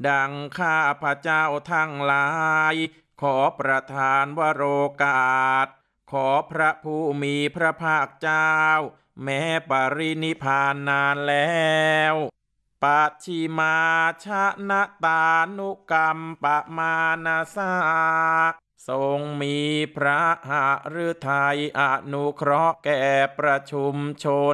ดังข้าพระเจ้าทั้งหลายขอประทานวโรกาสขอพระผู้มีพระภาคเจ้าแม้ปรินิพพานนานแล้วปัจฉิมาชนะตานุกรรมปมานาสาทรงมีพระหฤทัยอนุเคราะห์แก่ประชุมชน